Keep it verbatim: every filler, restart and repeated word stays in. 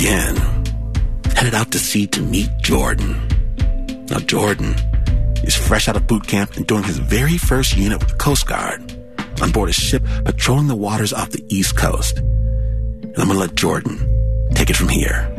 again. Headed out to sea to meet Jordan. Now, Jordan is fresh out of boot camp and doing his very first unit with the Coast Guard on board a ship patrolling the waters off the East Coast. And I'm going to let Jordan take it from here.